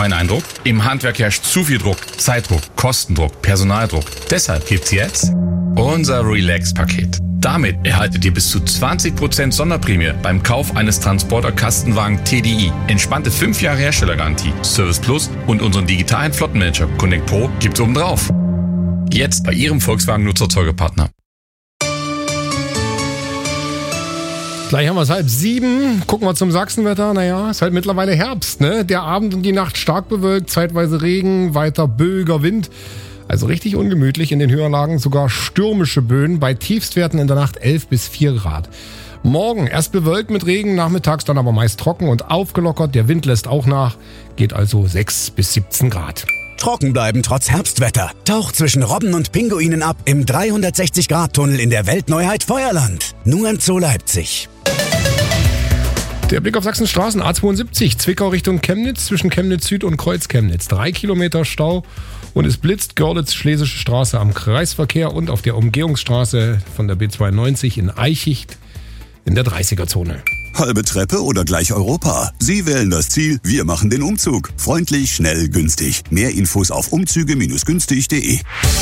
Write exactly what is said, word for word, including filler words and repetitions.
mein Eindruck? Im Handwerk herrscht zu viel Druck, Zeitdruck, Kostendruck, Personaldruck. Deshalb gibt's jetzt unser Relax-Paket. Damit erhaltet ihr bis zu zwanzig Prozent Sonderprämie beim Kauf eines Transporter-Kastenwagen T D I. Entspannte fünf Jahre Herstellergarantie, Service Plus und unseren digitalen Flottenmanager Connect Pro gibt's obendrauf. Jetzt bei Ihrem Volkswagen-Nutzerzeugepartner. Gleich haben wir es halb sieben. Gucken wir zum Sachsenwetter. Naja, ist halt mittlerweile Herbst, ne? Der Abend und die Nacht stark bewölkt, zeitweise Regen, weiter böiger Wind. Also richtig ungemütlich in den Höherlagen, sogar stürmische Böen, bei Tiefstwerten in der Nacht elf bis vier Grad. Morgen erst bewölkt mit Regen, nachmittags dann aber meist trocken und aufgelockert. Der Wind lässt auch nach, geht also sechs bis siebzehn Grad. Trocken bleiben trotz Herbstwetter. Taucht zwischen Robben und Pinguinen ab im dreihundertsechzig Grad Tunnel in der Weltneuheit Feuerland. Nur im Zoo Leipzig. Der Blick auf Sachsens Straßen, A zweiundsiebzig, Zwickau Richtung Chemnitz, zwischen Chemnitz Süd und Kreuz-Chemnitz. Drei Kilometer Stau und es blitzt. Görlitz-Schlesische Straße am Kreisverkehr und auf der Umgehungsstraße von der B zweiundneunzig in Eichicht in der dreißiger-Zone. Halbe Treppe oder gleich Europa? Sie wählen das Ziel, wir machen den Umzug. Freundlich, schnell, günstig. Mehr Infos auf umzüge Bindestrich günstig Punkt de.